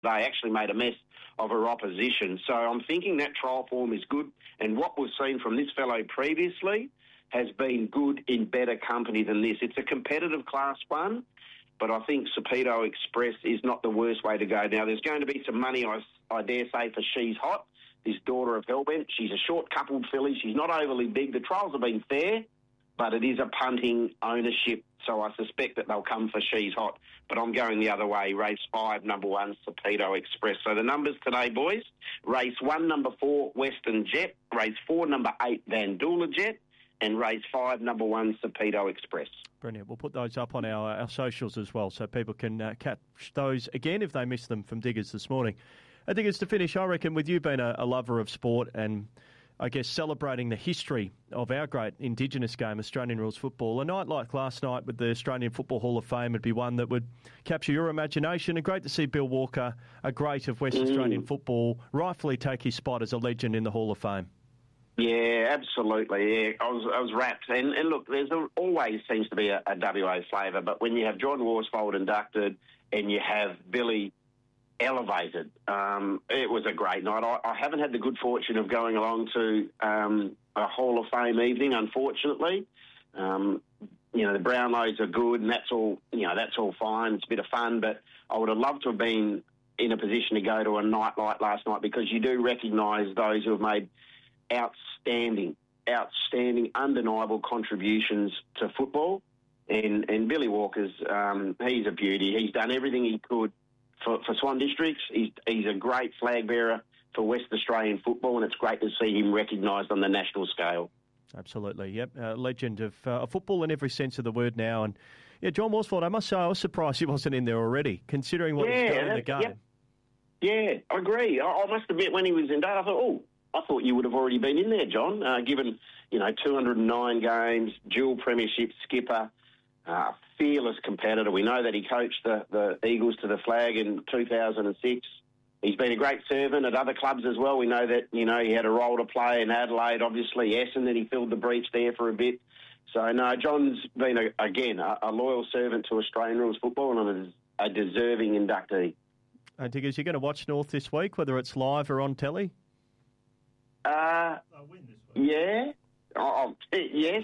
They actually made a mess of her opposition. So I'm thinking that trial form is good, and what we've seen from this fellow previously has been good in better company than this. It's a competitive Class 1, but I think Serpeto Express is not the worst way to go. Now, there's going to be some money, I dare say, for She's Hot, this daughter of Hellbent. She's a short-coupled filly. She's not overly big. The trials have been fair, but it is a punting ownership, so I suspect that they'll come for She's Hot. But I'm going the other way, race 5, number 1, Serpeto Express. So the numbers today, boys, race 1, number 4, Western Jet, race 4, number 8, Vandula Jet, and race 5, number 1, Serpeto Express. Brilliant. We'll put those up on our socials as well so people can catch those again if they missed them from Diggers this morning. Diggers, to finish, I reckon with you being a lover of sport and I guess celebrating the history of our great Indigenous game, Australian rules football, a night like last night with the Australian Football Hall of Fame would be one that would capture your imagination. And great to see Bill Walker, a great of West Australian football, rightfully take his spot as a legend in the Hall of Fame. Yeah, absolutely. Yeah, I was rapt. And look, always seems to be a WA flavour, but when you have John Worsfold inducted and you have Billy elevated, it was a great night. I haven't had the good fortune of going along to a Hall of Fame evening, unfortunately. The Brownlows are good, and that's all fine. It's a bit of fun, but I would have loved to have been in a position to go to a night like last night, because you do recognise those who have made outstanding, undeniable contributions to football. And Billy Walker's, he's a beauty. He's done everything he could for Swan Districts. He's a great flag bearer for West Australian football, and it's great to see him recognised on the national scale. Absolutely, yep. Legend of football in every sense of the word now. And yeah, John Worsfold, I must say I was surprised he wasn't in there already, considering what he's done in the game. Yep. Yeah, I agree. I must admit, when he was in I thought you would have already been in there, John, given, 209 games, dual premiership skipper, fearless competitor. We know that he coached the Eagles to the flag in 2006. He's been a great servant at other clubs as well. We know that, he had a role to play in Adelaide, obviously Essendon, that he filled the breach there for a bit. So, no, John's been, a loyal servant to Australian rules football and a deserving inductee. Diggers, you're going to watch North this week, whether it's live or on telly? They'll win this week. Yeah. Yes.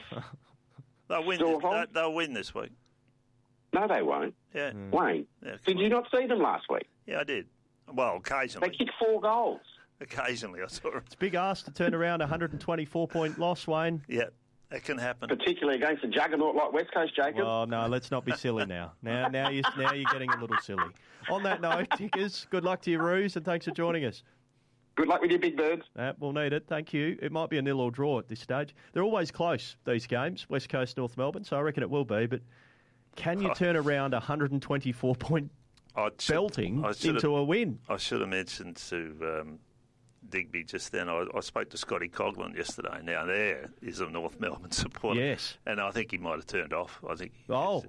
They'll win this week. No, they won't. Yeah. Wayne, did you not see them last week? Yeah, I did. Well, occasionally. They kicked 4 goals. Occasionally, I saw it. It's a big ask to turn around a 124-point loss, Wayne. Yeah, it can happen. Particularly against a juggernaut like West Coast, Jacob. Oh, no, let's not be silly now. Now you're getting a little silly. On that note, Diggers, good luck to your Roos, and thanks for joining us. Good luck with your big birds. We'll need it. Thank you. It might be a 0-0 draw at this stage. They're always close, these games, West Coast, North Melbourne, so I reckon it will be. But can you turn around a 124-point belting into a win? I should have mentioned to Digby just then, I spoke to Scotty Coughlin yesterday. Now, there is a North Melbourne supporter. Yes. And I think he might have turned off. I think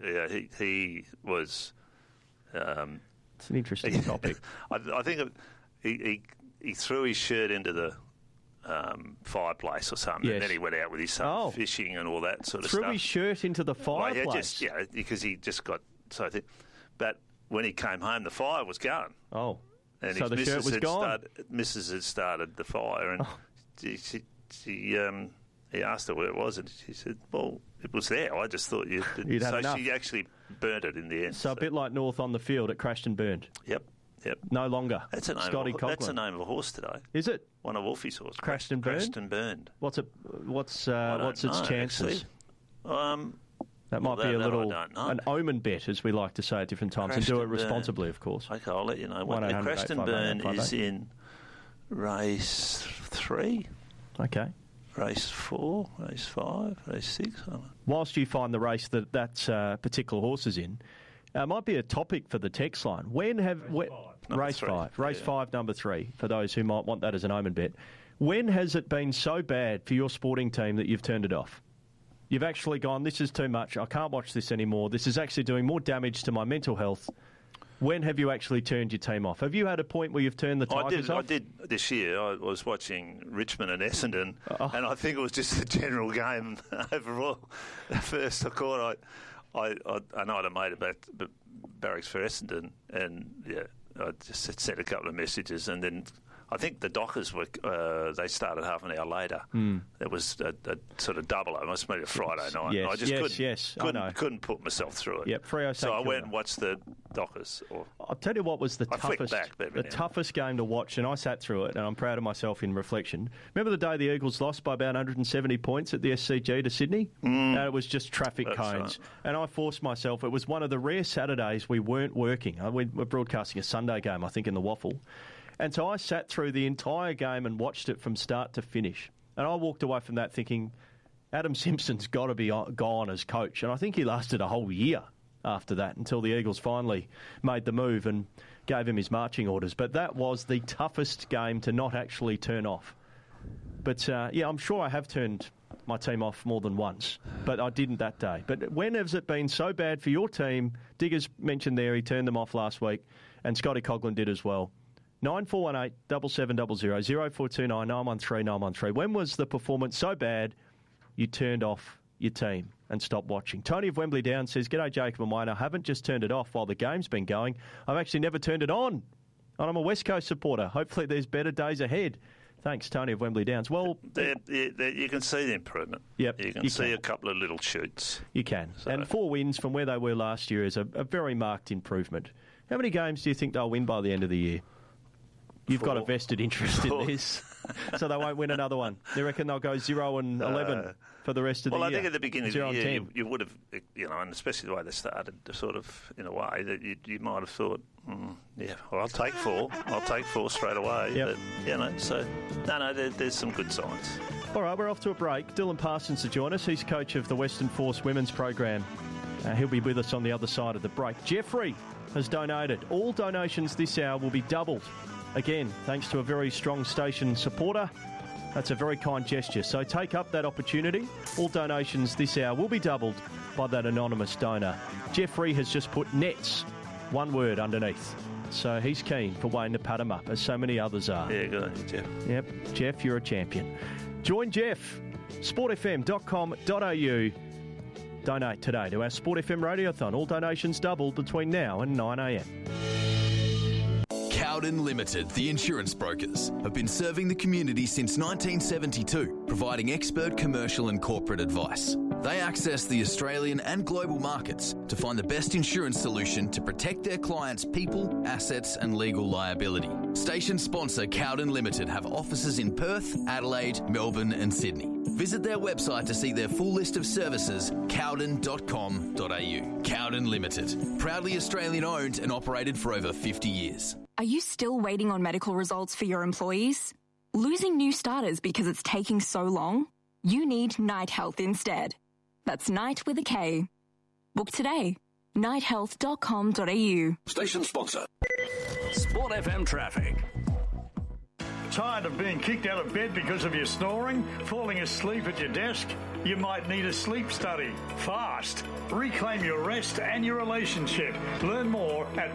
he was... it's an interesting topic. I think he threw his shirt into the fireplace or something, and then he went out with his son fishing and all that sort of stuff. Threw his shirt into the fireplace? Because he just got so thick. But when he came home, the fire was going. Oh, and so the shirt was gone? Mrs. had started the fire, and he asked her where it was, and she said, well, it was there. I just thought you'd had enough. She actually burnt it in the end. So a bit like North on the field, it crashed and burned. Yep. No longer. That's the name of a horse today. Is it? One of Wolfie's horses. Crashed and burned. What's its chances? That might be a little an omen bet, as we like to say at different times, and do it responsibly, of course. Okay, I'll let you know. Crashed and burn is in race 3. Okay. Race 4, race 5, race 6. Whilst you find the race that particular horse is in, might be a topic for the text line. Race 5, number 3, for those who might want that as an omen bet. When has it been so bad for your sporting team that you've turned it off? You've actually gone, this is too much, I can't watch this anymore, this is actually doing more damage to my mental health. When have you actually turned your team off? Have you had a point where you've turned the Tigers off? I did this year. I was watching Richmond and Essendon, and I think it was just the general game overall. At first, I caught I know I'd made about Barracks for Essendon, and I just sent a couple of messages, and then I think the Dockers were. They started half an hour later. It was a sort of double. It must have been a Friday night. Yes, I just couldn't put myself through it. Yep, so I went and watched the Dockers. I'll tell you what was the toughest game to watch, and I sat through it, and I'm proud of myself in reflection. Remember the day the Eagles lost by about 170 points at the SCG to Sydney? It was just traffic cones. Right. And I forced myself. It was one of the rare Saturdays we weren't working. We're broadcasting a Sunday game, I think, in the Waffle. And so I sat through the entire game and watched it from start to finish. And I walked away from that thinking, Adam Simpson's got to be gone as coach. And I think he lasted a whole year after that until the Eagles finally made the move and gave him his marching orders. But that was the toughest game to not actually turn off. But, I'm sure I have turned my team off more than once, but I didn't that day. But when has it been so bad for your team? Diggers mentioned there he turned them off last week, and Scotty Coughlin did as well. 9418 7700 0429 913 913. When was the performance so bad you turned off your team and stopped watching? Tony of Wembley Downs says, G'day Jacob and Wayne. I haven't just turned it off while the game's been going. I've actually never turned it on. And I'm a West Coast supporter. Hopefully there's better days ahead. Thanks, Tony of Wembley Downs. Well, you can see the improvement. Yep, you can see a couple of little shoots. You can. So. And 4 wins from where they were last year is a very marked improvement. How many games do you think they'll win by the end of the year? You've got a vested interest in this, so they won't win another one. You reckon they'll go 0-11 for the rest of the year? Well, I think at the beginning of the year you would have, and especially the way they started, sort of in a way that you might have thought, I'll take 4. I'll take 4 straight away. Yep. But, there's some good signs. All right, we're off to a break. Dylan Parsons to join us. He's coach of the Western Force Women's Program. He'll be with us on the other side of the break. Jeffrey has donated. All donations this hour will be doubled. Again, thanks to a very strong station supporter. That's a very kind gesture. So take up that opportunity. All donations this hour will be doubled by that anonymous donor. Jeffrey has just put Nets, one word underneath. So he's keen for Wayne to pat him up, as so many others are. Yeah, good on you, Jeff. Yep, Jeff, you're a champion. Join Jeff, sportfm.com.au. Donate today to our Sport FM Radiothon. All donations doubled between now and 9 a.m. Cowden Limited, the insurance brokers, have been serving the community since 1972, providing expert commercial and corporate advice. They access the Australian and global markets to find the best insurance solution to protect their clients' people, assets and legal liability. Station sponsor Cowden Limited have offices in Perth, Adelaide, Melbourne and Sydney. Visit their website to see their full list of services, cowden.com.au. Cowden Limited, proudly Australian owned and operated for over 50 years. Are you still waiting on medical results for your employees? Losing new starters because it's taking so long? You need Night Health instead. That's Night with a K. Book today. nighthealth.com.au. Station sponsor. Sport FM traffic. Tired of being kicked out of bed because of your snoring? Falling asleep at your desk? You might need a sleep study. Fast. Reclaim your rest and your relationship. Learn more at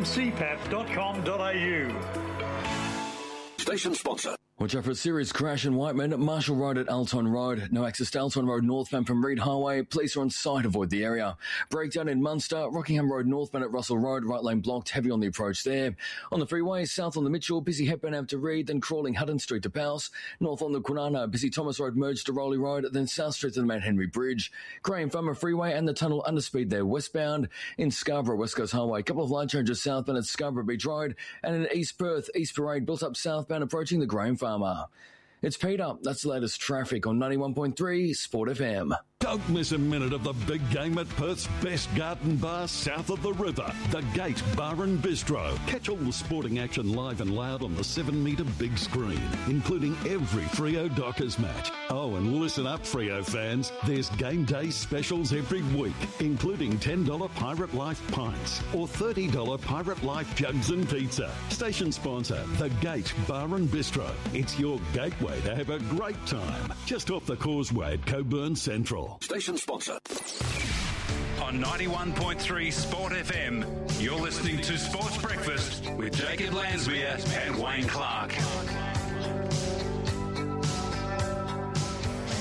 westerncpath.com.au. Station sponsor. Watch out for a serious crash in Whiteman at Marshall Road at Alton Road. No access to Alton Road northbound from Reed Highway. Police are on site. Avoid the area. Breakdown in Munster. Rockingham Road northbound at Russell Road. Right lane blocked. Heavy on the approach there. On the freeway, south on the Mitchell. Busy Hepburn Ave to Reed. Then crawling Hutton Street to Powell. North on the Kwinana. Busy Thomas Road merged to Rowley Road. Then South Street to the Mount Henry Bridge. Graham Farmer Freeway and the tunnel underspeed there westbound. In Scarborough, West Coast Highway. A couple of line changes southbound at Scarborough Beach Road. And in East Perth, East Parade built up southbound approaching the Graham Farmer. It's Peter. That's the latest traffic on 91.3 Sport FM. Don't miss a minute of the big game at Perth's best garden bar south of the river, the Gate Bar and Bistro. Catch all the sporting action live and loud on the 7-metre big screen, including every Freo Dockers match. Oh, and listen up, Freo fans. There's game day specials every week, including $10 Pirate Life pints or $30 Pirate Life jugs and pizza. Station sponsor, the Gate Bar and Bistro. It's your gateway to have a great time. Just off the causeway at Coburn Central. Station sponsor. On 91.3 Sport FM, you're listening to Sports Breakfast with Jacob Lansmere and Wayne Clark.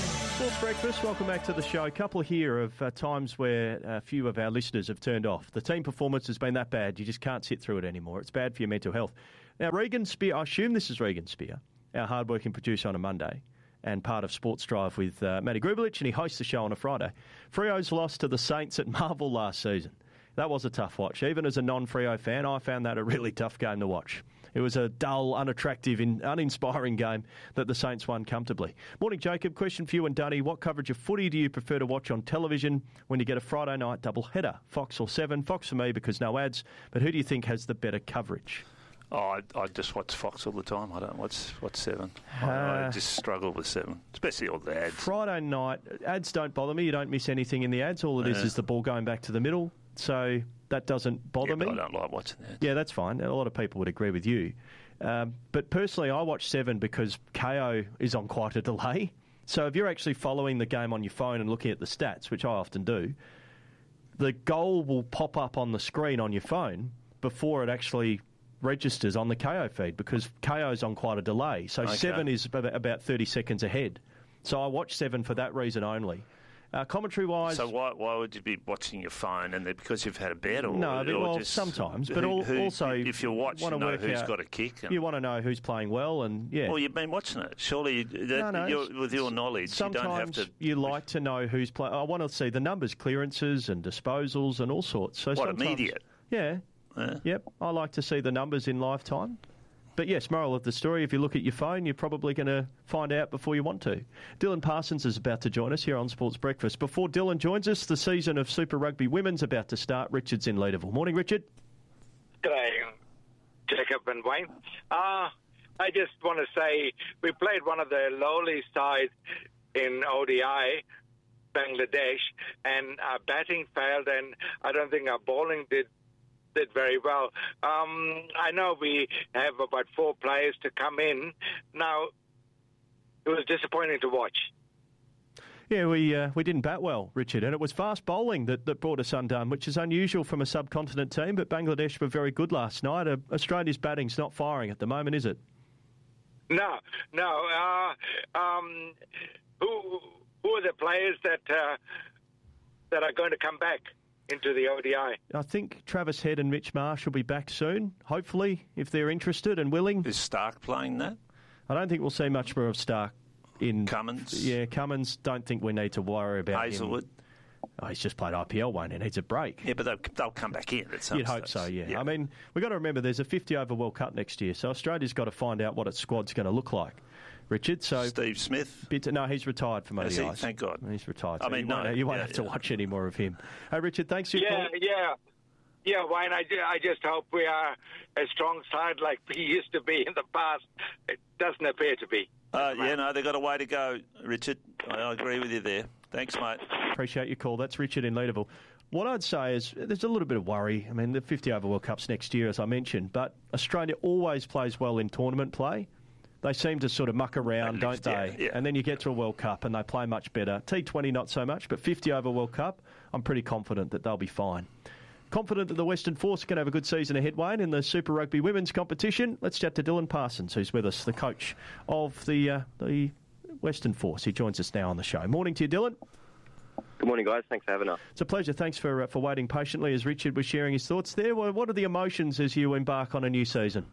Sports Breakfast, welcome back to the show. A couple here of times where a few of our listeners have turned off. The team performance has been that bad, you just can't sit through it anymore. It's bad for your mental health. Now, Regan Spear, I assume this is Regan Spear, our hard-working producer on a Monday and part of Sports Drive with Matty Grubelich, and he hosts the show on a Friday. Freo's lost to the Saints at Marvel last season. That was a tough watch. Even as a non-Freo fan, I found that a really tough game to watch. It was a dull, unattractive, uninspiring game that the Saints won comfortably. Morning, Jacob. Question for you and Dunny. What coverage of footy do you prefer to watch on television when you get a Friday night doubleheader? Fox or Seven? Fox for me because no ads. But who do you think has the better coverage? Oh, I just watch Fox all the time. I don't watch Seven. I just struggle with Seven, especially all the ads. Friday night, ads don't bother me. You don't miss anything in the ads. All it is the ball going back to the middle. So that doesn't bother me. I don't like watching that. Yeah, that's fine. A lot of people would agree with you. But personally, I watch Seven because KO is on quite a delay. So if you're actually following the game on your phone and looking at the stats, which I often do, the goal will pop up on the screen on your phone before it actually registers on the KO feed because KO's on quite a delay. So Seven is about 30 seconds ahead. So I watch Seven for that reason only. Commentary-wise... So why would you be watching your phone? And because you've had a bet? Or, no, or just, sometimes. But also... If you're watching, you know who's got a kick. You want to know who's playing well and, yeah. Well, you've been watching it. Surely, with your knowledge, you don't have to... you like to know who's playing. I want to see the numbers, clearances and disposals and all sorts. So immediate? Yeah. Yep. I like to see the numbers in live time. But yes, moral of the story, if you look at your phone, you're probably going to find out before you want to. Dylan Parsons is about to join us here on Sports Breakfast. Before Dylan joins us, the season of Super Rugby Women's about to start. Richard's in Leederville. Morning, Richard. G'day, Jacob and Wayne. I just want to say we played one of the lowly sides in ODI, Bangladesh, and our batting failed, and I don't think our bowling did very well. I know we have about 4 players to come in. Now, it was disappointing to watch. Yeah, we didn't bat well, Richard, and it was fast bowling that brought us undone, which is unusual from a subcontinent team, but Bangladesh were very good last night. Australia's batting's not firing at the moment, is it? No. Who are the players that are going to come back into the ODI? I think Travis Head and Mitch Marsh will be back soon, hopefully, if they're interested and willing. Is Stark playing that? I don't think we'll see much more of Stark in... Cummins? Yeah, Cummins, don't think we need to worry about Hazelwood? him. Oh, he's just played IPL, Wayne. He needs a break. Yeah, but they'll come back in at some You'd hope so, yeah. I mean, we've got to remember there's a 50-over World Cup next year, so Australia's got to find out what its squad's going to look like. Richard, so... Steve Smith? No, he's retired from ODIs. Thank God. He's retired. So you won't have to watch any more of him. Hey, Richard, thanks for your call. Yeah, Wayne, I just hope we are a strong side like we used to be in the past. It doesn't appear to be. They've got a way to go, Richard. I agree with you there. Thanks, mate. Appreciate your call. That's Richard in Leederville. What I'd say is there's a little bit of worry. I mean, the 50-over World Cup's next year, as I mentioned, but Australia always plays well in tournament play. They seem to sort of muck around, don't they? Yeah. And then you get to a World Cup and they play much better. T20 not so much, but 50-over World Cup, I'm pretty confident that they'll be fine. Confident that the Western Force can have a good season ahead, Wayne, in the Super Rugby Women's competition. Let's chat to Dylan Parsons, who's with us, the coach of the Western Force. He joins us now on the show. Morning to you, Dylan. Good morning, guys. Thanks for having us. It's a pleasure. Thanks for waiting patiently as Richard was sharing his thoughts there. What are the emotions as you embark on a new season?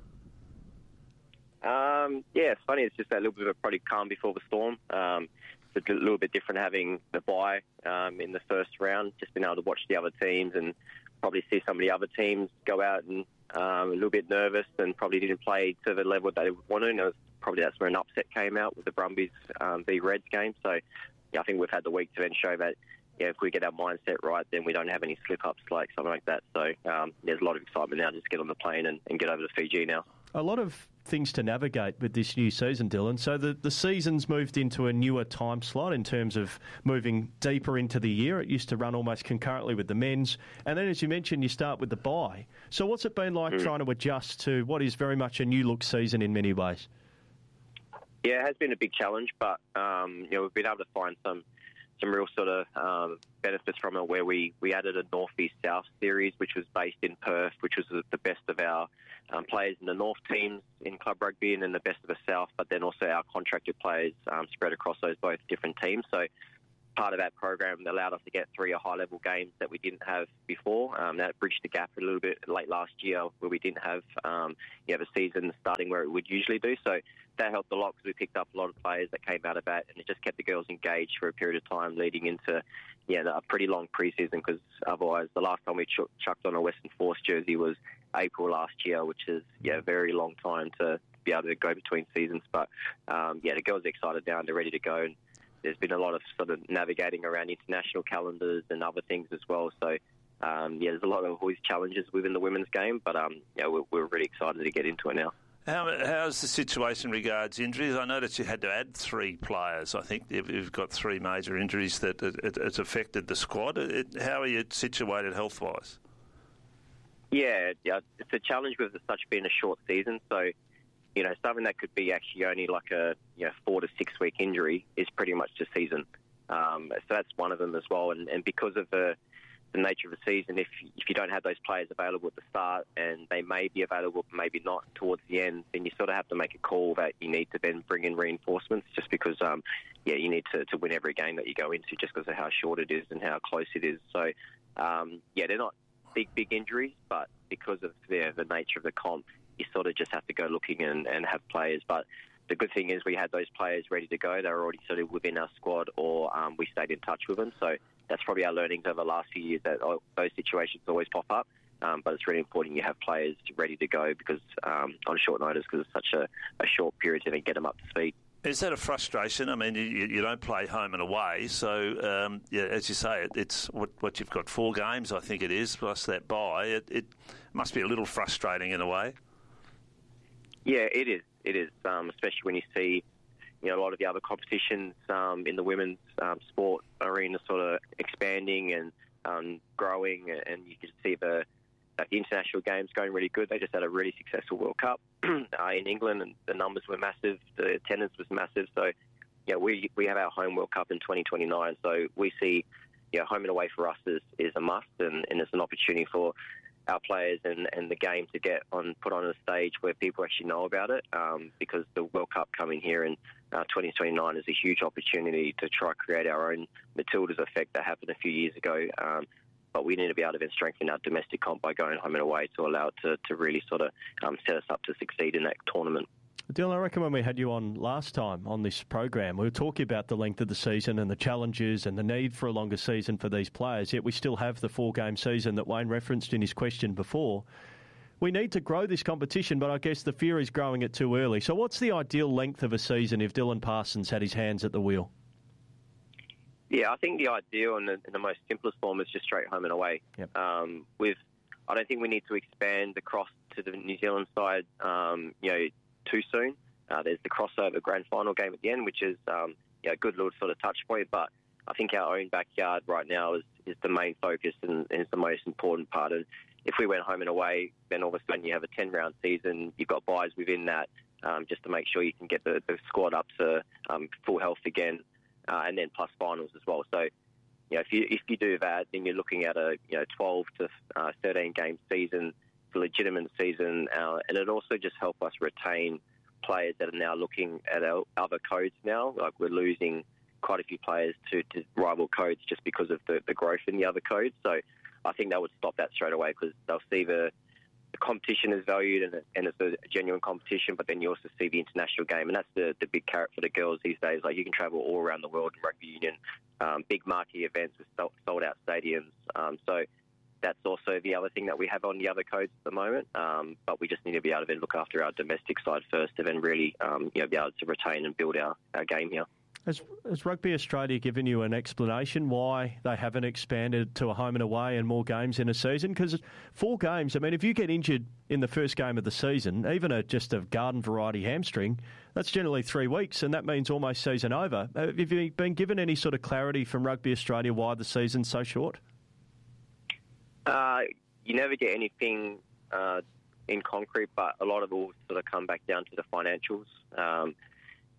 It's funny. It's just that little bit of probably calm before the storm. It's a little bit different having the bye in the first round, just being able to watch the other teams and probably see some of the other teams go out and a little bit nervous and probably didn't play to the level they wanted. And probably that's where an upset came out with the Brumbies v Reds game. So I think we've had the week to then show that if we get our mindset right, then we don't have any slip-ups like something like that. So there's a lot of excitement now. Just get on the plane and get over to Fiji now. A lot of things to navigate with this new season, Dylan. So the season's moved into a newer time slot in terms of moving deeper into the year. It used to run almost concurrently with the men's. And then, as you mentioned, you start with the bye. So what's it been like trying to adjust to what is very much a new-look season in many ways? Yeah, it has been a big challenge, but we've been able to find some some real sort of benefits from it, where we added a North East South series, which was based in Perth, which was the best of our players in the North teams in club rugby, and then the best of the South, but then also our contracted players spread across those both different teams. So part of that program allowed us to get 3 high-level games that we didn't have before. That bridged the gap a little bit late last year, where we didn't have the season starting where it would usually do. So that helped a lot, because we picked up a lot of players that came out of that, and it just kept the girls engaged for a period of time leading into a pretty long pre-season, because otherwise the last time we chucked on a Western Force jersey was April last year, which is a very long time to be able to go between seasons. But the girls are excited now and they're ready to go. And there's been a lot of sort of navigating around international calendars and other things as well. So there's a lot of always challenges within the women's game, but we're really excited to get into it now. How's the situation regards injuries? I noticed you had to add 3 players. I think you've got 3 major injuries that it's affected the squad. How are you situated health-wise? Yeah, it's a challenge with such being a short season. So, something that could be actually only like a 4 to 6 week injury is pretty much the season. So that's one of them as well. And because of the nature of the season, if you don't have those players available at the start, and they may be available, maybe not towards the end, then you sort of have to make a call that you need to then bring in reinforcements, just because you need to win every game that you go into, just because of how short it is and how close it is. So they're not big injuries, but because of the nature of the comp, you sort of just have to go looking and have players. But the good thing is we had those players ready to go. They were already sort of within our squad, or we stayed in touch with them. So that's probably our learnings over the last few years, that those situations always pop up. But it's really important you have players ready to go, because on short notice, because it's such a short period to then get them up to speed. Is that a frustration? I mean, you don't play home and away, so as you say, it's what you've got 4 games, I think it is, plus that bye. It must be a little frustrating in a way. Yeah, it is. It is, especially when you see a lot of the other competitions in the women's sport arena sort of expanding and growing, and you can see the international games going really good. They just had a really successful World Cup in England, and the numbers were massive. The attendance was massive. So, we have our home World Cup in 2029. So we see, home and away for us is a must, and it's an opportunity for our players and the game to put on a stage where people actually know about it, because the World Cup coming here in 2029 is a huge opportunity to try to create our own Matildas effect that happened a few years ago. But we need to be able to then strengthen our domestic comp by going home and away to allow it to really sort of set us up to succeed in that tournament. Dylan, I reckon when we had you on last time on this program, we were talking about the length of the season and the challenges and the need for a longer season for these players, yet we still have the 4-game season that Wayne referenced in his question before. We need to grow this competition, but I guess the fear is growing it too early. So what's the ideal length of a season if Dylan Parsons had his hands at the wheel? Yeah, I think the ideal and the most simplest form is just straight home and away. Yep. I don't think we need to expand across to the New Zealand side, too soon. There's the crossover grand final game at the end, which is a good little sort of touch point. But I think our own backyard right now is the main focus and is the most important part. And if we went home and away, then all of a sudden you have a 10-round season. You've got buys within that, just to make sure you can get the squad up to full health again. And then plus finals as well. So, if you do that, then you're looking at a 12 to 13 game season, legitimate season, and it also just help us retain players that are now looking at our other codes now. Like, we're losing quite a few players to rival codes just because of the growth in the other codes. So I think that would stop that straight away, because they'll see the competition is valued and it's a genuine competition, but then you also see the international game, and that's the big carrot for the girls these days. Like, you can travel all around the world in rugby union, big marquee events with sold out stadiums. So that's also the other thing that we have on the other codes at the moment. But we just need to be able to look after our domestic side first, and then really be able to retain and build our game here. Has Rugby Australia given you an explanation why they haven't expanded to a home and away and more games in a season? Because 4 games, I mean, if you get injured in the first game of the season, even just a garden variety hamstring, that's generally 3 weeks, and that means almost season over. Have you been given any sort of clarity from Rugby Australia why the season's so short? You never get anything in concrete, but a lot of it will sort of come back down to the financials.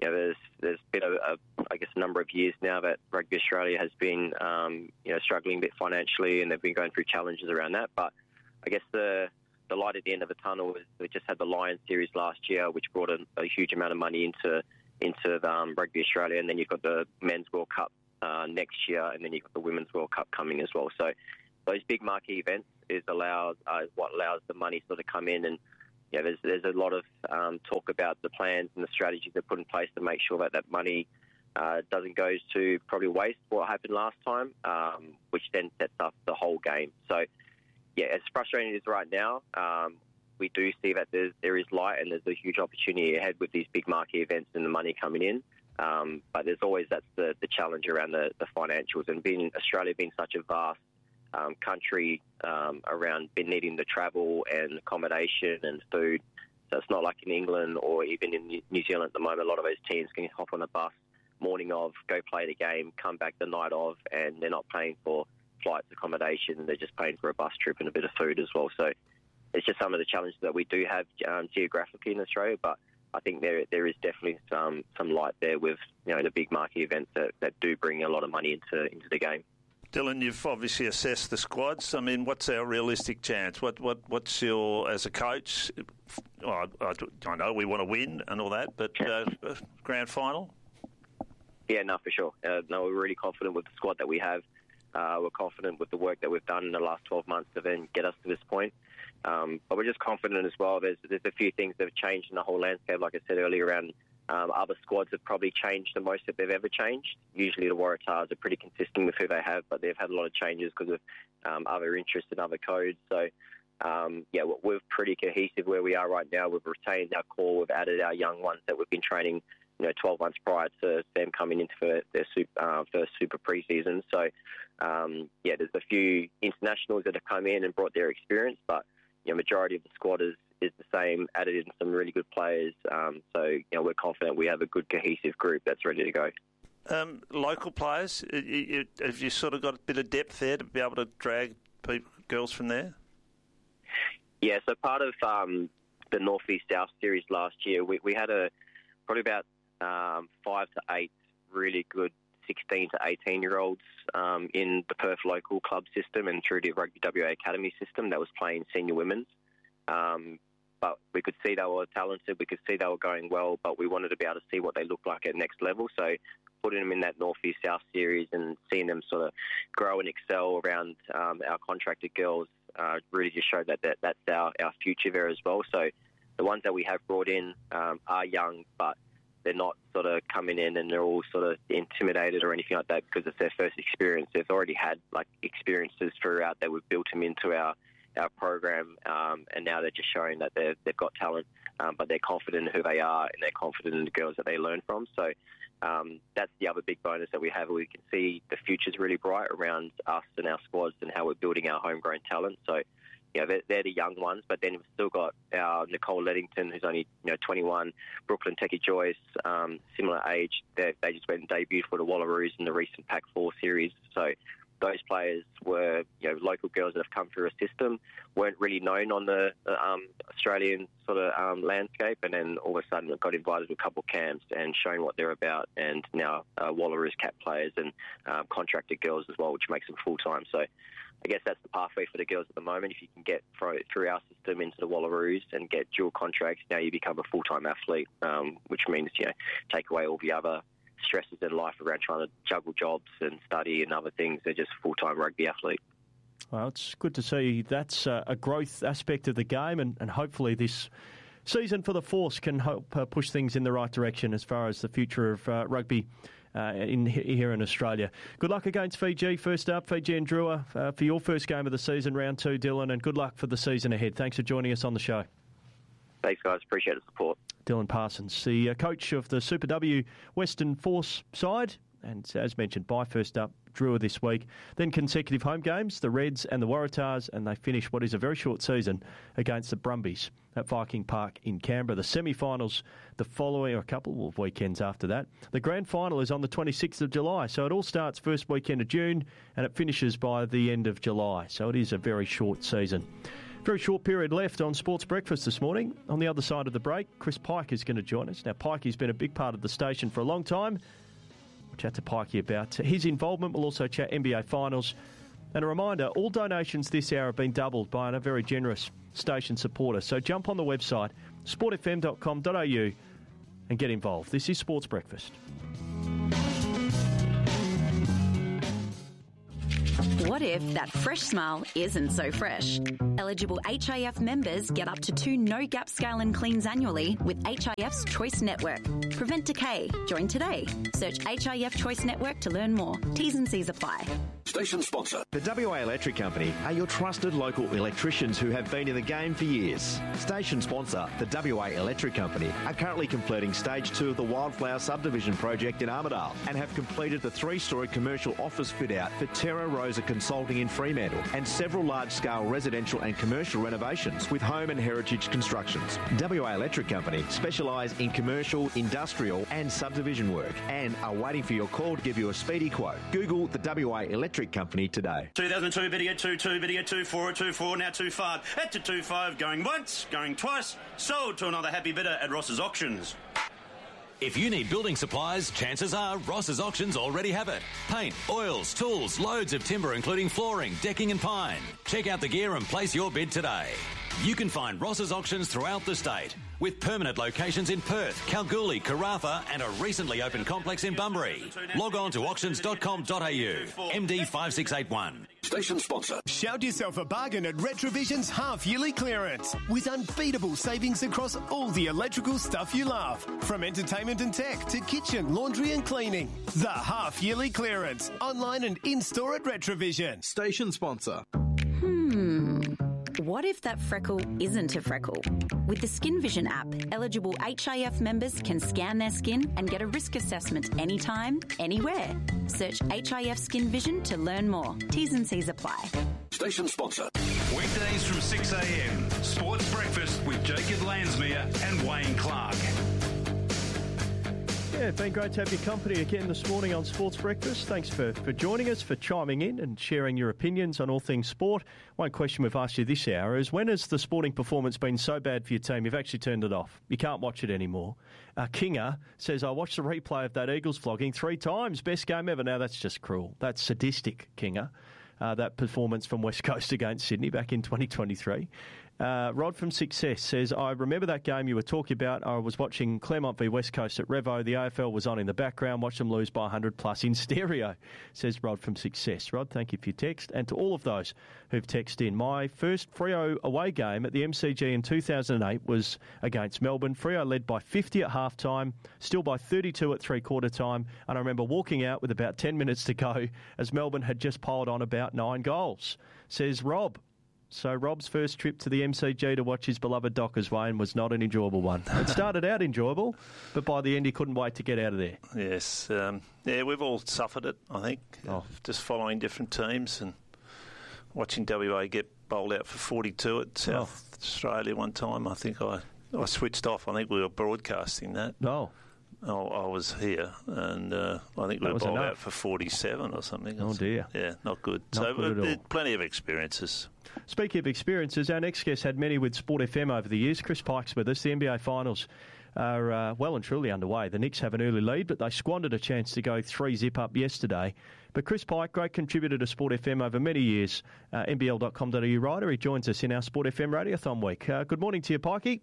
there's been a number of years now that Rugby Australia has been struggling a bit financially, and they've been going through challenges around that. But I guess the light at the end of the tunnel is we just had the Lions series last year, which brought a huge amount of money into Rugby Australia, and then you've got the Men's World Cup next year, and then you've got the Women's World Cup coming as well. So those big marquee events is what allows the money sort of come in, and there's a lot of talk about the plans and the strategies they put in place to make sure that money doesn't go to probably waste what happened last time, which then sets up the whole game. So, as frustrating as it is right now, we do see that there is light and there's a huge opportunity ahead with these big marquee events and the money coming in. But there's always the challenge around the financials, and Australia being such a vast country around needing the travel and accommodation and food. So it's not like in England or even in New Zealand at the moment. A lot of those teams can hop on a bus morning of, go play the game, come back the night of, and they're not paying for flights, accommodation. They're just paying for a bus trip and a bit of food as well. So it's just some of the challenges that we do have geographically in Australia. But I think there is definitely some light there with the big marquee events that do bring a lot of money into the game. Dylan, you've obviously assessed the squads. I mean, what's our realistic chance? What's your, as a coach? I know we want to win and all that, but grand final? Yeah, no, for sure. No, we're really confident with the squad that we have. We're confident with the work that we've done in the last 12 months to then get us to this point. But we're just confident as well. There's a few things that have changed in the whole landscape, like I said earlier, around other squads have probably changed the most that they've ever changed. Usually the Waratahs are pretty consistent with who they have, but they've had a lot of changes because of other interests and other codes. So, we're pretty cohesive where we are right now. We've retained our core. We've added our young ones that we've been training 12 months prior to them coming into their first Super pre-season. So, there's a few internationals that have come in and brought their experience, but majority of the squad is the same, added in some really good players. So, we're confident we have a good cohesive group that's ready to go. Local players, have you sort of got a bit of depth there to be able to drag girls from there? Yeah, so part of the North East South series last year, we had probably about 5 to 8 really good 16 to 18-year-olds in the Perth local club system and through the Rugby WA Academy system that was playing senior women's. But we could see they were talented, we could see they were going well, but we wanted to be able to see what they looked like at next level. So putting them in that North East South series and seeing them sort of grow and excel around our contracted girls really just showed that's our future there as well. So the ones that we have brought in are young, but they're not sort of coming in and they're all sort of intimidated or anything like that because it's their first experience. They've already had experiences throughout that we've built them into our program, and now they're just showing that they've got talent, but they're confident in who they are and they're confident in the girls that they learn from. So that's the other big bonus that we have. We can see the future's really bright around us and our squads and how we're building our homegrown talent. So they're the young ones, but then we've still got our Nicole Leddington, who's only 21, Brooklyn Teki-Joyce, similar age. They just went and debuted for the Wallaroos in the recent Pac-4 series. So those players were local girls that have come through a system, weren't really known on the Australian sort of landscape, and then all of a sudden got invited to a couple of camps and shown what they're about, and now Wallaroos cap players and contracted girls as well, which makes them full-time. So I guess that's the pathway for the girls at the moment. If you can get through our system into the Wallaroos and get dual contracts, now you become a full-time athlete, which means, take away all the other stresses in life around trying to juggle jobs and study and other things. They're just a full-time rugby athlete. Well, it's good to see that's a growth aspect of the game, and hopefully this season for the Force can help push things in the right direction as far as the future of rugby here in Australia. Good luck against Fiji. First up, Fiji and Drua for your first game of the season, round 2, Dylan, and good luck for the season ahead. Thanks for joining us on the show. Thanks, guys. Appreciate the support. Dylan Parsons, the coach of the Super W Western Force side, and as mentioned, bye first up, Drua this week. Then consecutive home games, the Reds and the Waratahs, and they finish what is a very short season against the Brumbies at Viking Park in Canberra. The semi-finals the following, or a couple of weekends after that. The grand final is on the 26th of July, so it all starts first weekend of June and it finishes by the end of July. So it is a very short season. Very short period left on Sports Breakfast this morning. On the other side of the break, Chris Pike is going to join us. Now, Pikey's been a big part of the station for a long time. We'll chat to Pikey about his involvement. We'll also chat NBA Finals. And a reminder, all donations this hour have been doubled by a very generous station supporter. So jump on the website, sportfm.com.au, and get involved. This is Sports Breakfast. What if that fresh smile isn't so fresh? Eligible HIF members get up to 2 no-gap scale and cleans annually with HIF's Choice Network. Prevent decay. Join today. Search HIF Choice Network to learn more. T's and C's apply. Station sponsor. The WA Electric Company are your trusted local electricians who have been in the game for years. Station sponsor, the WA Electric Company, are currently completing Stage 2 of the Wildflower Subdivision project in Armidale and have completed the 3-storey commercial office fit-out for Terra Rosa Consulting in Fremantle and several large-scale residential and commercial renovations with home and heritage constructions. WA Electric Company specialise in commercial, industrial and subdivision work and are waiting for your call to give you a speedy quote. Google the WA Electric Company today. 2002 video 22 video 24 24 now 25 at to 25 going once going twice sold to another happy bidder at Ross's Auctions. If you need building supplies, chances are Ross's Auctions already have it. Paint, oils, tools, loads of timber including flooring, decking and pine. Check out the gear and place your bid today. You can find Ross's Auctions throughout the state with permanent locations in Perth, Kalgoorlie, Karratha and a recently opened complex in Bunbury. Log on to auctions.com.au. MD 5681. Station sponsor. Shout yourself a bargain at Retrovision's half-yearly clearance with unbeatable savings across all the electrical stuff you love. From entertainment and tech to kitchen, laundry and cleaning. The half-yearly clearance. Online and in-store at Retrovision. Station sponsor. What if that freckle isn't a freckle? With the Skin Vision app, eligible HIF members can scan their skin and get a risk assessment anytime, anywhere. Search HIF Skin Vision to learn more. T's and C's apply. Station sponsor. Weekdays from 6 a.m. Sports Breakfast with Jacob Lansmere and Wayne Clark. Yeah, it's been great to have your company again this morning on Sports Breakfast. Thanks for joining us, for chiming in and sharing your opinions on all things sport. One question we've asked you this hour is, when has the sporting performance been so bad for your team you've actually turned it off? You can't watch it anymore. Kinga says, I watched the replay of that Eagles flogging 3 times. Best game ever. Now, that's just cruel. That's sadistic, Kinga. That performance from West Coast against Sydney back in 2023. Rod from Success says, I remember that game you were talking about. I was watching Claremont v West Coast at Revo. The AFL was on in the background. Watched them lose by 100 plus in stereo, says Rod from Success. Rod, thank you for your text. And to all of those who've texted in, my first Freo away game at the MCG in 2008 was against Melbourne. Freo led by 50 at half-time, still by 32 at three-quarter time. And I remember walking out with about 10 minutes to go as Melbourne had just piled on about 9 goals, says Rob. So Rob's first trip to the MCG to watch his beloved Dockers, Wayne, was not an enjoyable one. It started out enjoyable, but by the end he couldn't wait to get out of there. Yes. Yeah, we've all suffered it, I think, just following different teams and watching WA get bowled out for 42 at South Australia one time. I think I switched off. I think we were broadcasting that. No. I was here, and I think we were bowled out for 47 or something. Oh, dear. Yeah, not good. Not good at all. Plenty of experiences. Speaking of experiences, our next guest had many with Sport FM over the years. Chris Pike's with us. The NBA Finals are well and truly underway. The Knicks have an early lead, but they squandered a chance to go 3-zip up yesterday. But Chris Pike, great contributor to Sport FM over many years, NBL.com.au writer. He joins us in our Sport FM Radiothon week. Good morning to you, Pikey.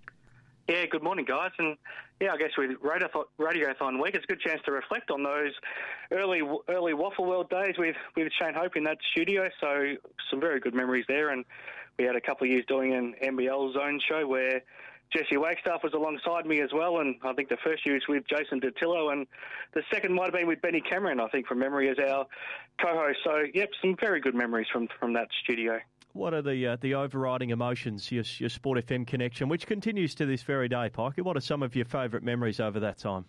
Yeah, good morning, guys. And yeah, I guess with Radiothon week, it's a good chance to reflect on those early Waffle World days with Shane Hope in that studio. So some very good memories there. And we had a couple of years doing an NBL Zone show where Jesse Wagstaff was alongside me as well. And I think the first year was with Jason Datillo, and the second might have been with Benny Cameron, I think, from memory, as our co-host. So, yep, some very good memories from that studio. What are the overriding emotions, your Sport FM connection, which continues to this very day, Pikey? What are some of your favourite memories over that time?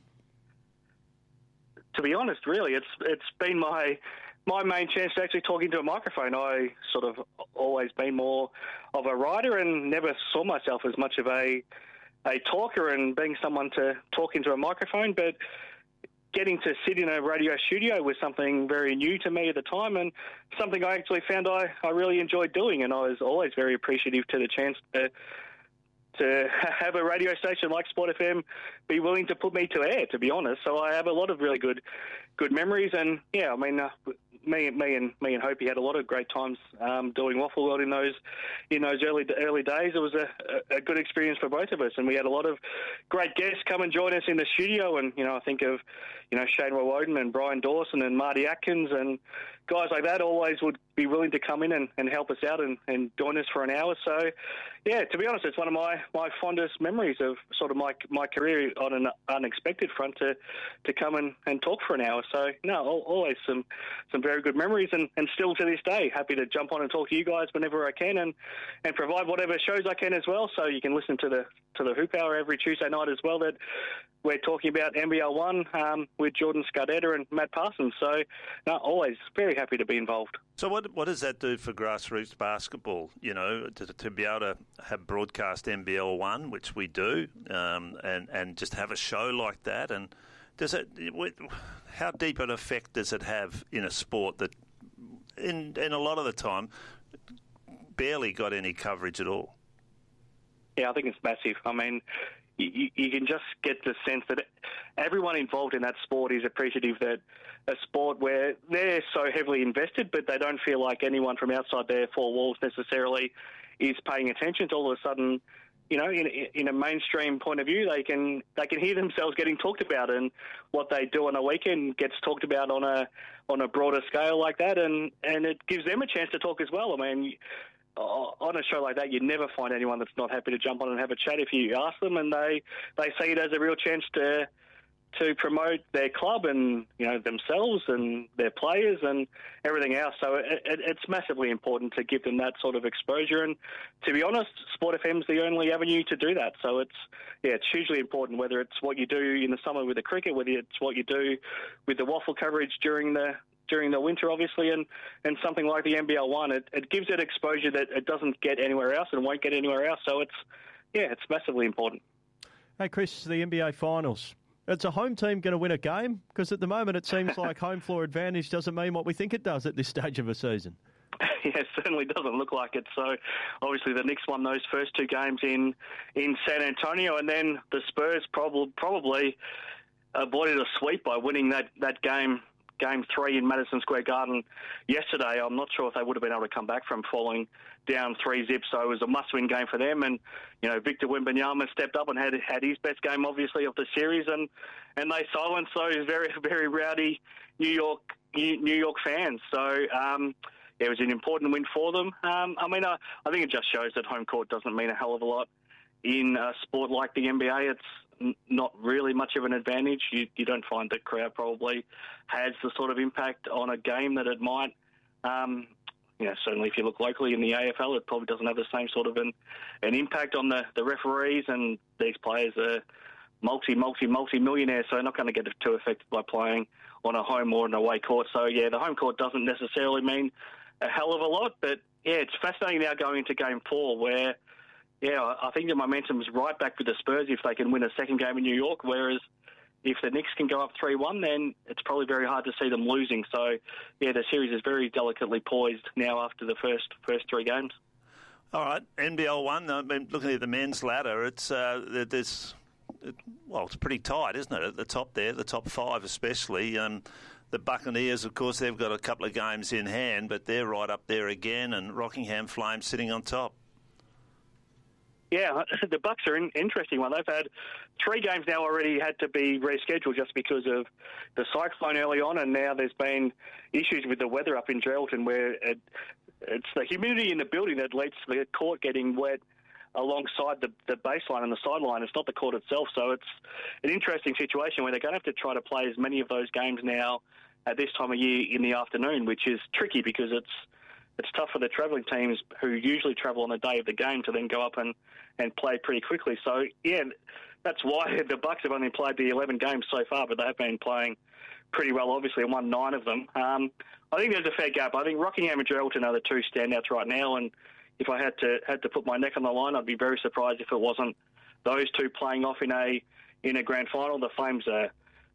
To be honest, really, it's been my main chance to actually talk into a microphone. I sort of always been more of a writer and never saw myself as much of a talker and being someone to talk into a microphone, but getting to sit in a radio studio was something very new to me at the time, and something I actually found I really enjoyed doing, and I was always very appreciative to the chance to have a radio station like Sport FM be willing to put me to air, to be honest. So I have a lot of really good memories, and yeah, I mean, me and Hopi had a lot of great times doing Waffle World in those early days. It was a good experience for both of us, and we had a lot of great guests come and join us in the studio. And I think of Shane Woden and Brian Dawson and Marty Atkins and guys like that always would be willing to come in and help us out and join us for an hour. So, yeah, to be honest, it's one of my fondest memories of sort of my career on an unexpected front to come and talk for an hour. So, no, always some very good memories, and still to this day, happy to jump on and talk to you guys whenever I can and provide whatever shows I can as well. So you can listen to the Hoop Hour every Tuesday night as well, that we're talking about NBL 1 with Jordan Scardetta and Matt Parsons. So, no, always very happy to be involved. So what does that do for grassroots basketball, to be able to have broadcast NBL 1, which we do, and just have a show like that? And how deep an effect does it have in a sport that in a lot of the time barely got any coverage at all? Yeah, I think it's massive. I mean, you can just get the sense that everyone involved in that sport is appreciative that a sport where they're so heavily invested, but they don't feel like anyone from outside their four walls necessarily is paying attention to all of a sudden, in a mainstream point of view, they can hear themselves getting talked about, and what they do on a weekend gets talked about on a broader scale like that, and it gives them a chance to talk as well. I mean, on a show like that, you'd never find anyone that's not happy to jump on and have a chat if you ask them, and they see it as a real chance to promote their club and themselves and their players and everything else. So it's massively important to give them that sort of exposure. And to be honest, Sport FM's the only avenue to do that. So it's hugely important, whether it's what you do in the summer with the cricket, whether it's what you do with the waffle coverage during the winter, obviously, and something like the NBL 1. It gives it exposure that it doesn't get anywhere else and won't get anywhere else. So it's massively important. Hey, Chris, the NBA Finals. It's a home team going to win a game? Because at the moment it seems like home floor advantage doesn't mean what we think it does at this stage of a season. Yeah, it certainly doesn't look like it. So obviously the Knicks won those first two games in San Antonio, and then the Spurs probably avoided a sweep by winning that Game 3 in Madison Square Garden yesterday. I'm not sure if they would have been able to come back from falling down 3-0, so it was a must-win game for them. And Victor Wembanyama stepped up and had his best game, obviously, of the series, and they silenced those very, very rowdy New York fans. So it was an important win for them. I think it just shows that home court doesn't mean a hell of a lot in a sport like the NBA. It's not really much of an advantage. You don't find the crowd probably has the sort of impact on a game that it might. Certainly if you look locally in the AFL, it probably doesn't have the same sort of an impact on the referees, and these players are multi-millionaires, so they're not going to get too affected by playing on a home or an away court. So, yeah, the home court doesn't necessarily mean a hell of a lot, but, yeah, it's fascinating now going into Game 4 where, yeah, I think the momentum's right back with the Spurs if they can win a second game in New York, whereas if the Knicks can go up 3-1, then it's probably very hard to see them losing. So, yeah, the series is very delicately poised now after the first three games. All right, NBL 1, I mean, looking at the men's ladder, it's pretty tight, isn't it, at the top there, the top five especially. The Buccaneers, of course, they've got a couple of games in hand, but they're right up there again, and Rockingham Flames sitting on top. Yeah, the Bucks are an interesting one. They've had 3 games now already had to be rescheduled just because of the cyclone early on, and now there's been issues with the weather up in Geraldton where it's the humidity in the building that leads to the court getting wet alongside the baseline and the sideline. It's not the court itself, so it's an interesting situation where they're going to have to try to play as many of those games now at this time of year in the afternoon, which is tricky because it's tough for the travelling teams who usually travel on the day of the game to then go up and play pretty quickly. So, yeah, that's why the Bucks have only played the 11 games so far, but they've been playing pretty well, obviously, and won 9 of them. I think there's a fair gap. I think Rockingham and Geraldton are the 2 standouts right now, and if I had to put my neck on the line, I'd be very surprised if it wasn't those 2 playing off in a grand final. The Flames are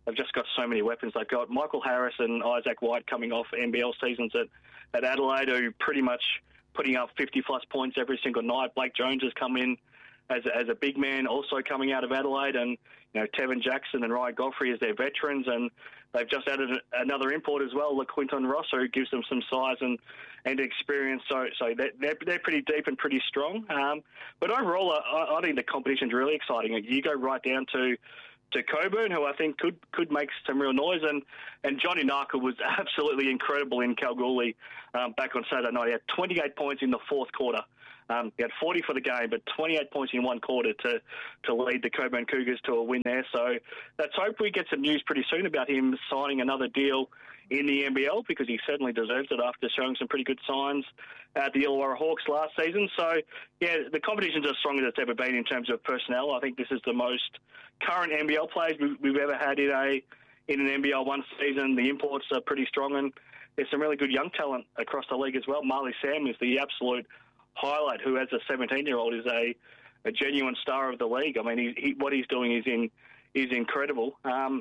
they've just got so many weapons. They've got Michael Harris and Isaac White coming off NBL seasons at Adelaide, who pretty much putting up 50-plus points every single night. Blake Jones has come in as a big man, also coming out of Adelaide, and Tevin Jackson and Ryan Godfrey as their veterans, and they've just added another import as well, LaQuinton Ross, who gives them some size and experience. So they're pretty deep and pretty strong. But overall, I think the competition's really exciting. You go right down to Coburn, who I think could make some real noise, and Johnny Narkle was absolutely incredible in Kalgoorlie back on Saturday night. He had 28 points in the fourth quarter. He had 40 for the game, but 28 points in one quarter to lead the Coburn Cougars to a win there. So let's hope we get some news pretty soon about him signing another deal in the NBL, because he certainly deserves it after showing some pretty good signs at the Illawarra Hawks last season. So, yeah, the competition's as strong as it's ever been in terms of personnel. I think this is the most current NBL players we've ever had in an NBL one season. The imports are pretty strong, and there's some really good young talent across the league as well. Marley Sam is the absolute highlight, who as a 17-year-old is a genuine star of the league. I mean, what he's doing is incredible.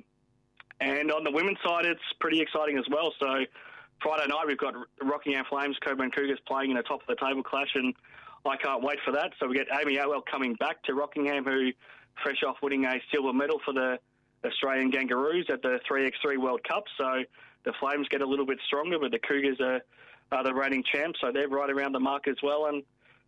And on the women's side, it's pretty exciting as well. So Friday night, we've got Rockingham Flames, Coburn Cougars playing in a top-of-the-table clash, and I can't wait for that. So we get Amy Atwell coming back to Rockingham, who, fresh off winning a silver medal for the Australian Kangaroos at the 3x3 World Cup. So the Flames get a little bit stronger, but the Cougars are the reigning champs, so they're right around the mark as well. And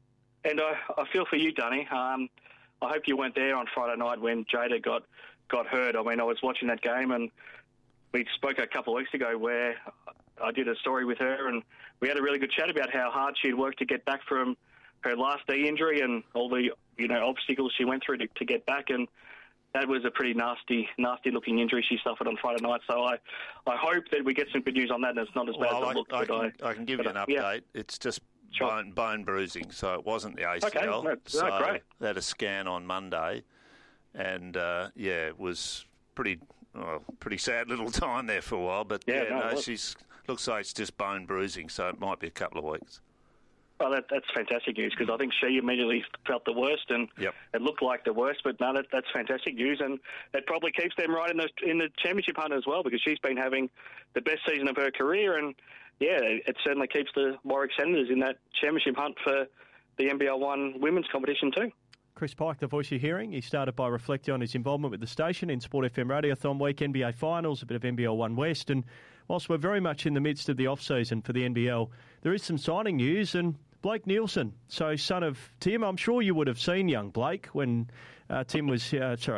I feel for you, Dunny. I hope you weren't there on Friday night when Jada got hurt. I mean, I was watching that game, and we spoke a couple of weeks ago where I did a story with her, and we had a really good chat about how hard she'd worked to get back from her last knee injury and all the obstacles she went through to get back. And that was a pretty nasty looking injury she suffered on Friday night. So I hope that we get some good news on that, and it's not as bad as it looks. I can give you an update. Yeah. It's just bone bruising, so it wasn't the ACL. Okay. So great. they had a scan on Monday, and it was pretty sad little time there for a while. But she's looks like it's just bone bruising, so it might be a couple of weeks. Well, that's fantastic news, because I think she immediately felt the worst, and it looked like the worst. But no, that's fantastic news, and it probably keeps them right in the championship hunt as well, because she's been having the best season of her career, and it certainly keeps the Warwick Senators in that championship hunt for the NBL One women's competition too. Chris Pike, the voice you're hearing, he started by reflecting on his involvement with the station in Sport FM Radiothon Week, NBA Finals, a bit of NBL One West, and whilst we're very much in the midst of the off-season for the NBL, there is some signing news, and Blake Nielsen, so son of Tim. I'm sure you would have seen young Blake when Tim was...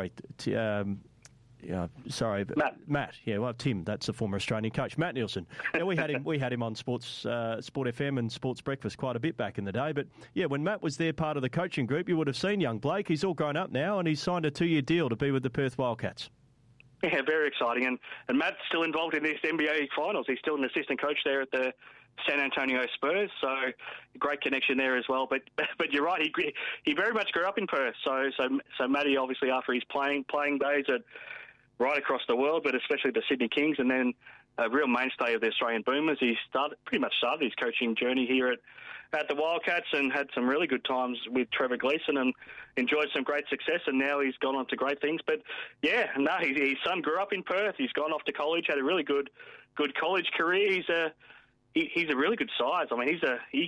Matt. Yeah, well, Tim, that's the former Australian coach, Matt Nielsen. Yeah, we had him on Sport FM and Sports Breakfast quite a bit back in the day. But yeah, when Matt was there, part of the coaching group, you would have seen young Blake. He's all grown up now, and he's signed a 2-year deal to be with the Perth Wildcats. Yeah, very exciting. And Matt's still involved in this NBA Finals. He's still an assistant coach there at the San Antonio Spurs, so great connection there as well. But you're right, he very much grew up in Perth. So Matty, obviously, after his playing days at right across the world, but especially the Sydney Kings, and then a real mainstay of the Australian Boomers, he pretty much started his coaching journey here at the Wildcats, and had some really good times with Trevor Gleeson and enjoyed some great success, and now he's gone on to great things. But yeah, no, his son grew up in Perth. He's gone off to college, had a really good college career. He's a really good size. I mean,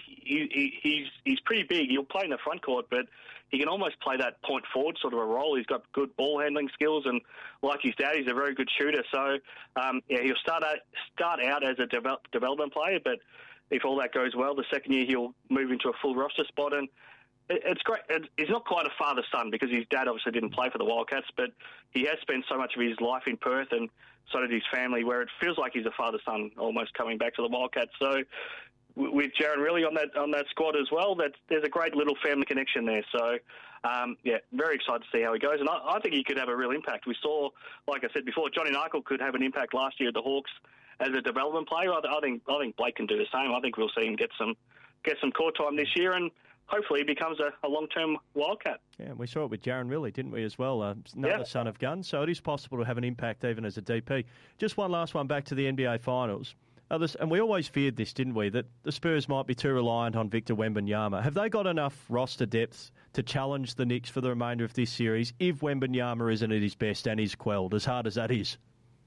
he's pretty big. He'll play in the front court, but he can almost play that point forward sort of a role. He's got good ball handling skills, and like his dad, he's a very good shooter. So he'll start out as a development player, but if all that goes well, the second year he'll move into a full roster spot. And it's great. He's not quite a father-son, because his dad obviously didn't play for the Wildcats, but he has spent so much of his life in Perth, and so did his family, where it feels like he's a father-son almost coming back to the Wildcats. So with Jaron Riley on that squad as well, there's a great little family connection there. So, very excited to see how he goes. And I think he could have a real impact. We saw, like I said before, Johnny Narkle could have an impact last year at the Hawks as a development player. I think Blake can do the same. I think we'll see him get some court time this year, and hopefully he becomes a long-term Wildcat. Yeah, we saw it with Jaron Riley, didn't we, as well? Another son of Gun, so it is possible to have an impact even as a DP. Just one last one back to the NBA Finals. And we always feared this, didn't we, that the Spurs might be too reliant on Victor Wembanyama. Have they got enough roster depth to challenge the Knicks for the remainder of this series if Wembanyama isn't at his best and is quelled, as hard as that is?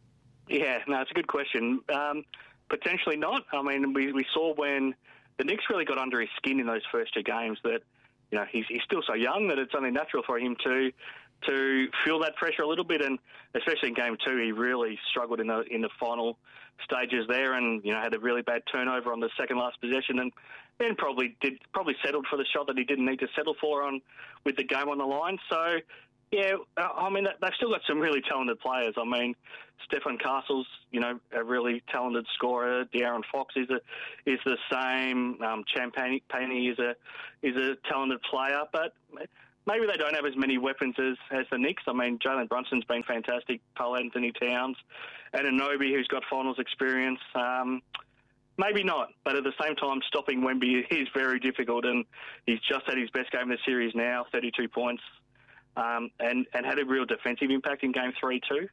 Yeah, no, it's a good question. Potentially not. I mean, we saw when the Knicks really got under his skin in those first two games that, you know, he's still so young that it's only natural for him to feel that pressure a little bit, and especially in Game 2, he really struggled in the final stages there, and, you know, had a really bad turnover on the second last possession, and then probably settled for the shot that he didn't need to settle for with the game on the line. So, yeah, I mean, they've still got some really talented players. I mean, Stephen Castle's, you know, a really talented scorer. De'Aaron Fox is the same. Champagny is a talented player, but maybe they don't have as many weapons as the Knicks. I mean, Jalen Brunson's been fantastic. Karl Anthony Towns, Anunoby, who's got finals experience. Maybe not, but at the same time, stopping Wemby is very difficult, and he's just had his best game of the series now, 32 points. And had a real defensive impact in Game 3 too.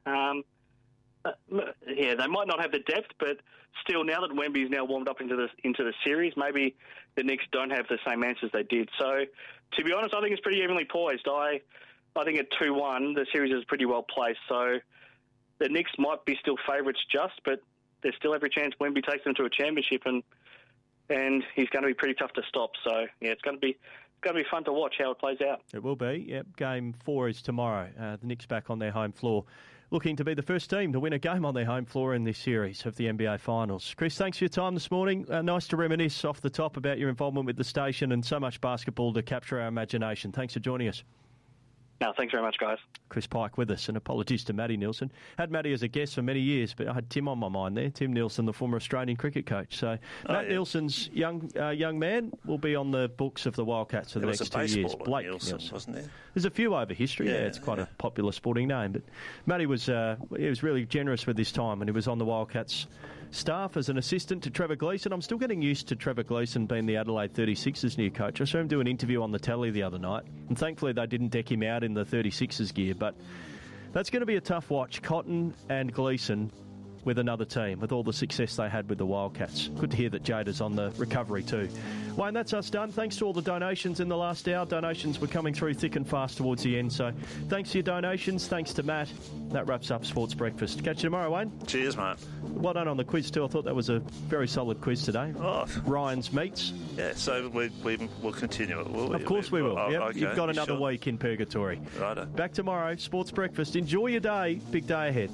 Yeah, they might not have the depth, but still, now that Wemby's now warmed up into the series, maybe the Knicks don't have the same answers they did. So, to be honest, I think it's pretty evenly poised. I think at 2-1, the series is pretty well placed. So, the Knicks might be still favourites but there's still every chance Wemby takes them to a championship, and he's going to be pretty tough to stop. So, yeah, it's going to be fun to watch how it plays out. It will be. Yep. Game 4 is tomorrow. The Knicks back on their home floor, looking to be the first team to win a game on their home floor in this series of the NBA Finals. Chris, thanks for your time this morning. Nice to reminisce off the top about your involvement with the station and so much basketball to capture our imagination. Thanks for joining us. No, thanks very much, guys. Chris Pike with us, and apologies to Matty Nielsen. Had Matty as a guest for many years, but I had Tim on my mind there. Tim Nielsen, the former Australian cricket coach. So Matt Nielsen's young man will be on the books of the Wildcats for the next 2 years. Blake Nielsen, wasn't there? There's a few over history. Yeah, it's quite a popular sporting name. But Matty was really generous with his time, and he was on the Wildcats staff as an assistant to Trevor Gleeson. I'm still getting used to Trevor Gleeson being the Adelaide 36ers new coach. I saw him do an interview on the telly the other night, and thankfully they didn't deck him out in the 36ers gear, but that's going to be a tough watch. Cotton and Gleeson with another team, with all the success they had with the Wildcats. Good to hear that Jada's on the recovery too. Wayne, that's us done. Thanks to all the donations in the last hour. Donations were coming through thick and fast towards the end, so thanks for your donations. Thanks to Matt. That wraps up Sports Breakfast. Catch you tomorrow, Wayne. Cheers, mate. Well done on the quiz too. I thought that was a very solid quiz today. Oh. Ryan's meats. Yeah, so we'll continue it, will we? Of course we will. Yep. Okay. You've got another week in purgatory. Righto. Back tomorrow, Sports Breakfast. Enjoy your day. Big day ahead.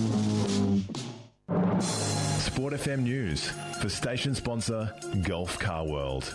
Sport FM News for station sponsor Gulf Car World.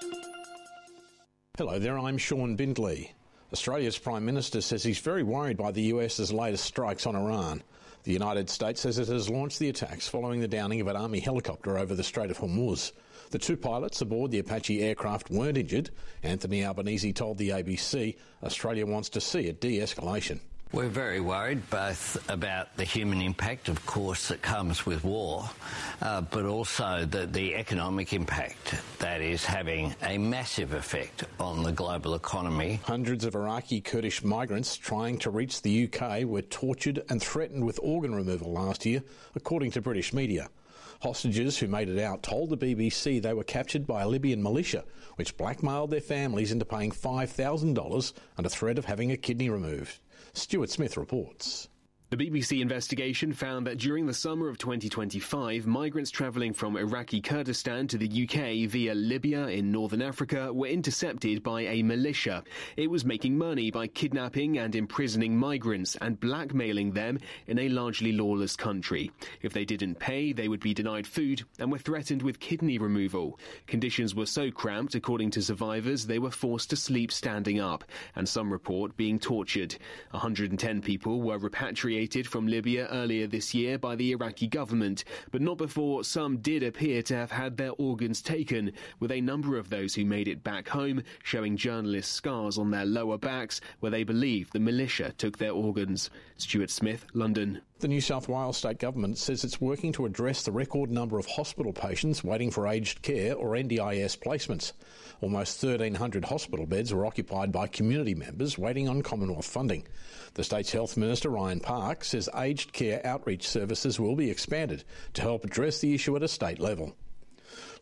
Hello there, I'm Sean Bindley. Australia's Prime Minister says he's very worried by the US's latest strikes on Iran. The United States says it has launched the attacks following the downing of an army helicopter over the Strait of Hormuz. The two pilots aboard the Apache aircraft weren't injured. Anthony Albanese told the ABC Australia wants to see a de-escalation. We're very worried both about the human impact, of course, that comes with war, but also the economic impact that is having a massive effect on the global economy. Hundreds of Iraqi Kurdish migrants trying to reach the UK were tortured and threatened with organ removal last year, according to British media. Hostages who made it out told the BBC they were captured by a Libyan militia, which blackmailed their families into paying $5,000 under threat of having a kidney removed. Stuart Smith reports. The BBC investigation found that during the summer of 2025, migrants travelling from Iraqi Kurdistan to the UK via Libya in northern Africa were intercepted by a militia. It was making money by kidnapping and imprisoning migrants and blackmailing them in a largely lawless country. If they didn't pay, they would be denied food and were threatened with kidney removal. Conditions were so cramped, according to survivors, they were forced to sleep standing up, and some report being tortured. 110 people were repatriated from Libya earlier this year by the Iraqi government, but not before some did appear to have had their organs taken, with a number of those who made it back home showing journalists scars on their lower backs where they believe the militia took their organs. Stuart Smith, London. The New South Wales state government says it's working to address the record number of hospital patients waiting for aged care or NDIS placements. Almost 1,300 hospital beds were occupied by community members waiting on Commonwealth funding. The state's Health Minister, Ryan Park, says aged care outreach services will be expanded to help address the issue at a state level.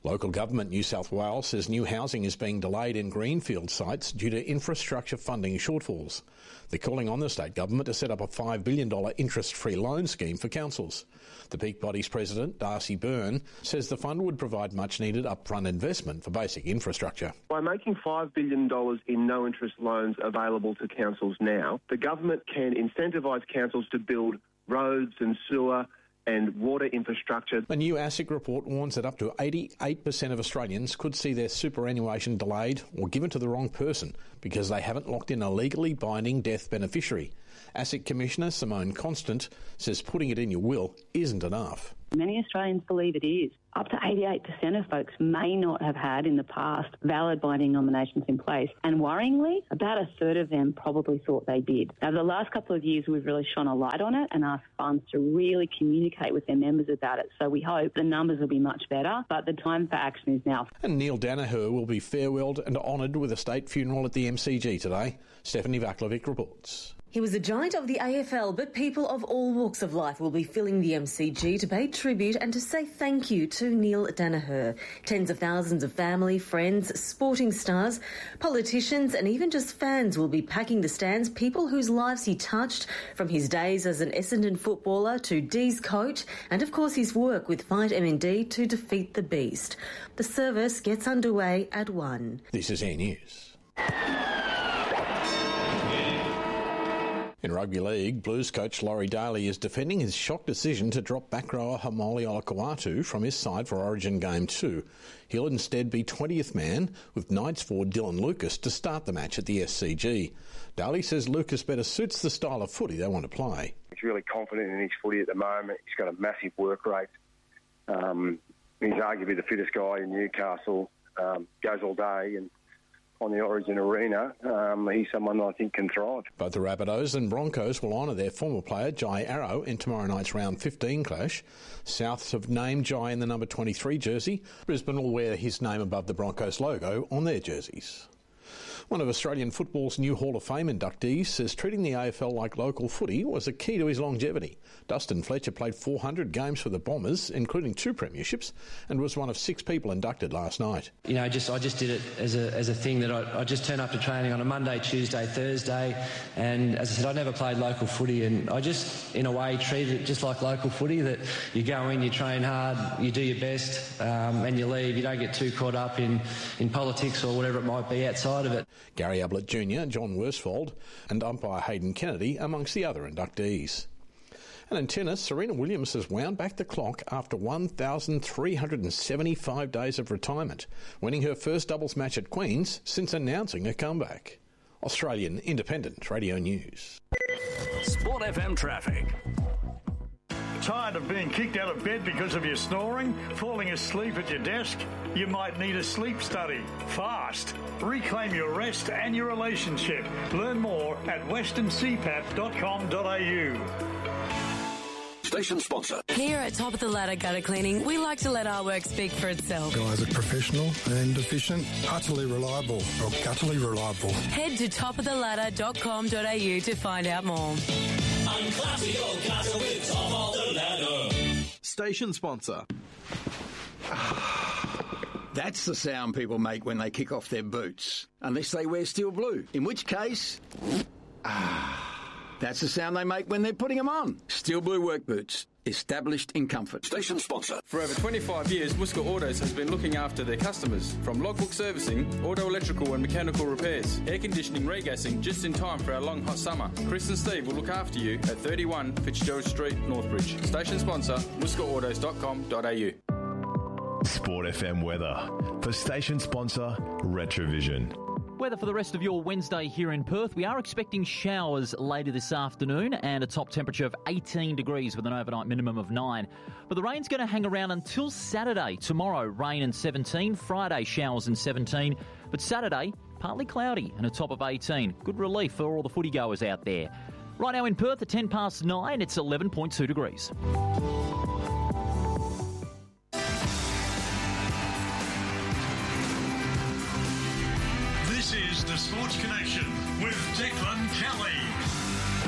Local government New South Wales says new housing is being delayed in greenfield sites due to infrastructure funding shortfalls. They're calling on the state government to set up a $5 billion interest-free loan scheme for councils. The peak body's president, Darcy Byrne, says the fund would provide much-needed upfront investment for basic infrastructure. By making $5 billion in no-interest loans available to councils now, the government can incentivise councils to build roads and sewer and water infrastructure. A new ASIC report warns that up to 88% of Australians could see their superannuation delayed or given to the wrong person because they haven't locked in a legally binding death beneficiary. ASIC Commissioner Simone Constant says putting it in your will isn't enough. Many Australians believe it is. Up to 88% of folks may not have had in the past valid binding nominations in place. And worryingly, about a third of them probably thought they did. Now, the last couple of years, we've really shone a light on it and asked funds to really communicate with their members about it. So we hope the numbers will be much better, but the time for action is now. And Neil Danaher will be farewelled and honoured with a state funeral at the MCG today. Stephanie Vaklovic reports. He was a giant of the AFL, but people of all walks of life will be filling the MCG to pay tribute and to say thank you to Neil Danaher. Tens of thousands of family, friends, sporting stars, politicians and even just fans will be packing the stands, people whose lives he touched, from his days as an Essendon footballer to D's coach and of course his work with Fight MND to defeat the beast. The service gets underway at 1. This is Air News. In rugby league, Blues coach Laurie Daly is defending his shock decision to drop back rower Haumole Olakau'atu from his side for Origin Game 2. He'll instead be 20th man, with Knights forward Dylan Lucas to start the match at the SCG. Daly says Lucas better suits the style of footy they want to play. He's really confident in his footy at the moment. He's got a massive work rate. He's arguably the fittest guy in Newcastle, goes all day, and on the Origin arena, he's someone I think can thrive. Both the Rabbitohs and Broncos will honour their former player, Jai Arrow, in tomorrow night's round 15 clash. Souths have named Jai in the number 23 jersey. Brisbane will wear his name above the Broncos logo on their jerseys. One of Australian football's new Hall of Fame inductees says treating the AFL like local footy was a key to his longevity. Dustin Fletcher played 400 games for the Bombers, including 2 premierships, and was one of 6 people inducted last night. You know, I just did it as a thing that I just turned up to training on a Monday, Tuesday, Thursday, and as I said, I never played local footy, and I just, in a way, treated it just like local footy, that you go in, you train hard, you do your best, and you leave. You don't get too caught up in politics or whatever it might be outside of it. Gary Ablett Jr., John Worsfold and umpire Hayden Kennedy amongst the other inductees. And in tennis, Serena Williams has wound back the clock after 1,375 days of retirement, winning her first doubles match at Queen's since announcing her comeback. Australian Independent Radio News. Sport FM traffic. Tired of being kicked out of bed because of your snoring? Falling asleep at your desk? You might need a sleep study. Fast. Reclaim your rest and your relationship. Learn more at westerncpap.com.au. Station sponsor. Here at Top of the Ladder Gutter Cleaning, we like to let our work speak for itself. Guys are professional and efficient, utterly reliable, or gutterly reliable. Head to topoftheladder.com.au to find out more. Unclassy your gutter with Top of the Ladder. Station sponsor. That's the sound people make when they kick off their boots. Unless they wear steel blue, in which case... That's the sound they make when they're putting them on. Steel blue work boots. Established in comfort. Station sponsor. For over 25 years, Muska Autos has been looking after their customers. From logbook servicing, auto electrical and mechanical repairs, air conditioning, regassing, just in time for our long hot summer. Chris and Steve will look after you at 31 Fitzgerald Street, Northbridge. Station sponsor, muskaautos.com.au. Sport FM weather for station sponsor Retrovision. Weather for the rest of your Wednesday here in Perth. We are expecting showers later this afternoon and a top temperature of 18 degrees with an overnight minimum of 9. But the rain's going to hang around until Saturday. Tomorrow, rain and 17. Friday, showers and 17. But Saturday, partly cloudy and a top of 18. Good relief for all the footy goers out there. Right now in Perth at 10 past 9, it's 11.2 degrees. This is the Sports Connection with Declan Kelly.